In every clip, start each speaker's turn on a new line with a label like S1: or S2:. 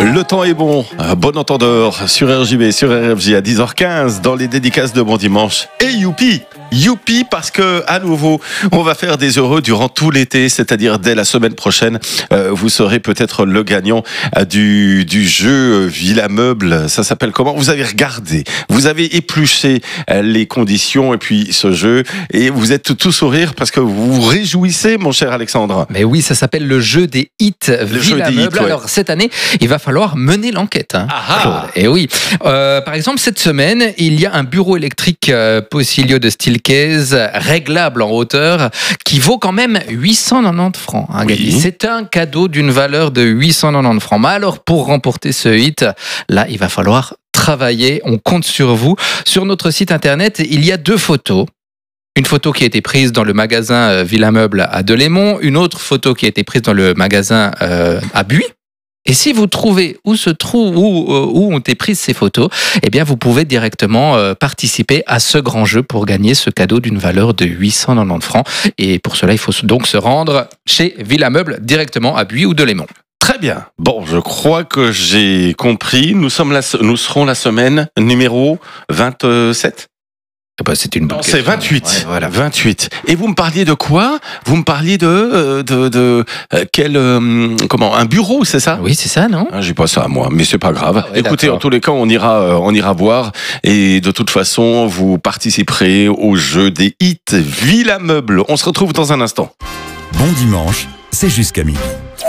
S1: Le temps est bon, bon entendeur sur RJB, sur RFJ à 10h15 dans les dédicaces de Bon Dimanche. Et youpi, youpi parce que à nouveau, on va faire des heureux durant tout l'été, c'est-à-dire dès la semaine prochaine, vous serez peut-être le gagnant du jeu Villa Meuble. Ça s'appelle comment ? Vous avez regardé, vous avez épluché les conditions et puis ce jeu et vous êtes tout sourire parce que vous vous réjouissez, mon cher Alexandre.
S2: Mais oui, ça s'appelle le jeu des hits Villa Meuble. Ouais. Alors cette année, il va falloir mener l'enquête. Et oui. Par exemple, cette semaine, il y a un bureau électrique Possilio de Steelcase réglable en hauteur qui vaut quand même 890 francs. Hein, oui. C'est un cadeau d'une valeur de 890 francs. Mais alors, pour remporter ce hit, là, il va falloir travailler. On compte sur vous. Sur notre site internet, il y a 2 photos. Une photo qui a été prise dans le magasin Villa Meuble à Delémont, une autre photo qui a été prise dans le magasin à Buis. Et si vous trouvez où ont été prises ces photos, eh bien vous pouvez directement participer à ce grand jeu pour gagner ce cadeau d'une valeur de 890 francs. Et pour cela, il faut donc se rendre chez Villa Meuble directement à Buis ou Delémont.
S1: Très bien. Bon, je crois que j'ai compris. Nous serons la semaine numéro 27.
S2: C'est une bonne question.
S1: C'est 28.
S2: Ouais, voilà.
S1: 28. Et vous me parliez de quoi ? Vous me parliez de quel un bureau, c'est ça ?
S2: Oui, c'est ça, non ?
S1: J'ai pas ça à moi, mais c'est pas grave.
S2: Ah ouais,
S1: écoutez,
S2: d'accord.
S1: en tous les cas, on ira voir et de toute façon, vous participerez au jeu des hits Villa Meuble. On se retrouve dans un instant.
S3: Bon dimanche, c'est jusqu'à midi.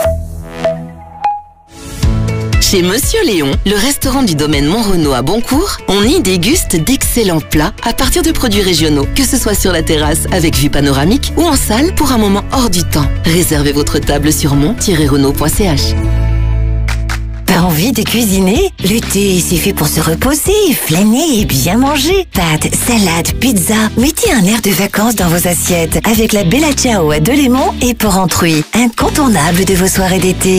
S4: Chez Monsieur Léon, le restaurant du domaine Monrenault à Boncourt, on y déguste d'excellents plats à partir de produits régionaux, que ce soit sur la terrasse avec vue panoramique ou en salle pour un moment hors du temps. Réservez votre table sur mont-renault.ch.
S5: Pas envie de cuisiner ? L'été, c'est fait pour se reposer, flâner et bien manger. Pâtes, salades, pizza. Mettez un air de vacances dans vos assiettes avec la Bella Ciao à Delémont et Port-Entruy, incontournable de vos soirées d'été.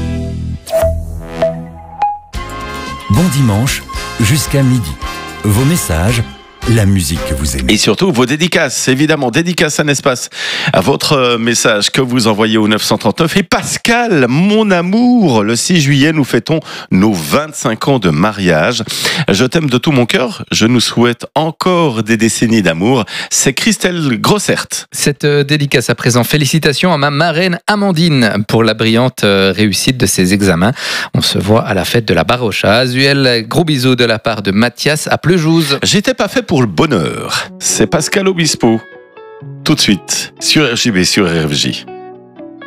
S3: Bon dimanche, jusqu'à midi. Vos messages, la musique que vous aimez.
S1: Et surtout, vos dédicaces, évidemment, dédicace un espace à votre message que vous envoyez au 939. Et Pascal, mon amour, le 6 juillet, nous fêtons nos 25 ans de mariage. Je t'aime de tout mon cœur, je nous souhaite encore des décennies d'amour. C'est Christelle Grossert.
S2: Cette dédicace à présent, félicitations à ma marraine Amandine pour la brillante réussite de ses examens. On se voit à la fête de la Barocha. Azuel, gros bisous de la part de Mathias à Pleujouz.
S1: J'étais pas fait pour le bonheur. C'est Pascal Obispo. Tout de suite, sur RJB, sur RFJ.